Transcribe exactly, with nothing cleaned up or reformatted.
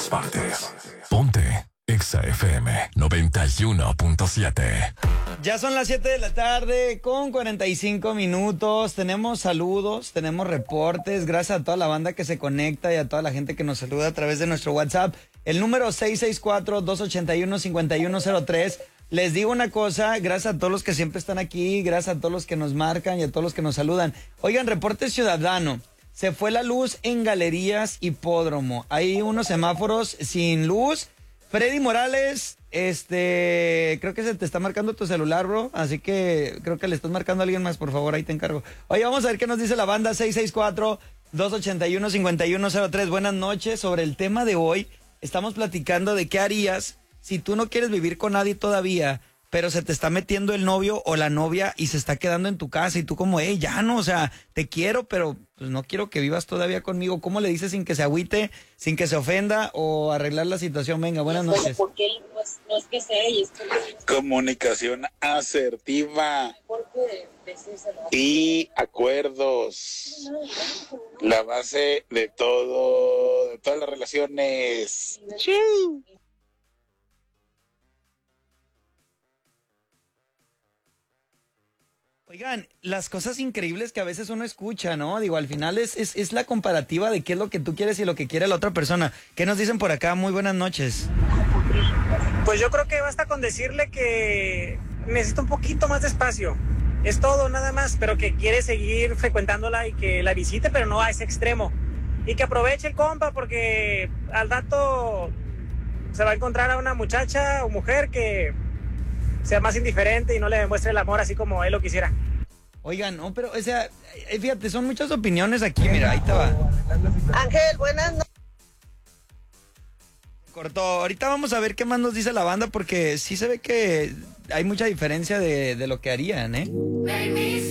todas partes. Ponte Exa F M noventa y uno punto siete. Ya son las siete de la tarde con cuarenta y cinco minutos. Tenemos saludos, tenemos reportes. Gracias a toda la banda que se conecta y a toda la gente que nos saluda a través de nuestro WhatsApp. El número seis seis cuatro, dos ocho uno, cinco uno cero tres. Les digo una cosa, gracias a todos los que siempre están aquí, gracias a todos los que nos marcan y a todos los que nos saludan. Oigan, reporte ciudadano. Se fue la luz en Galerías Hipódromo. Hay unos semáforos sin luz. Freddy Morales, este, creo que se te está marcando tu celular, bro. Así que creo que le estás marcando a alguien más, por favor, ahí te encargo. Oye, vamos a ver qué nos dice la banda. Seis seis cuatro, dos ocho uno, cinco uno cero tres. Buenas noches. Sobre el tema de hoy, estamos platicando de qué harías si tú no quieres vivir con nadie todavía, pero se te está metiendo el novio o la novia y se está quedando en tu casa y tú como, hey, ya no, o sea, te quiero, pero pues no quiero que vivas todavía conmigo. ¿Cómo le dices sin que se agüite, sin que se ofenda o arreglar la situación? Venga, buenas noches. Porque él no es, no es que sea ella, es que... Comunicación asertiva y acuerdos. La base de todo, de todas las relaciones. ¡Chiu! Oigan, las cosas increíbles que a veces uno escucha, ¿no? Digo, al final es, es, es la comparativa de qué es lo que tú quieres y lo que quiere la otra persona. ¿Qué nos dicen por acá? Muy buenas noches. Pues yo creo que basta con decirle que necesita un poquito más de espacio. Es todo, nada más, pero que quiere seguir frecuentándola y que la visite, pero no a ese extremo. Y que aproveche el compa porque al rato se va a encontrar a una muchacha o mujer que sea más indiferente y no le demuestre el amor así como él lo quisiera. Oigan, no, pero, o sea, fíjate, son muchas opiniones aquí, mira, ahí te va. Ángel, buenas noches. Cortó. Ahorita vamos a ver qué más nos dice la banda porque sí se ve que hay mucha diferencia de, de lo que harían, ¿eh?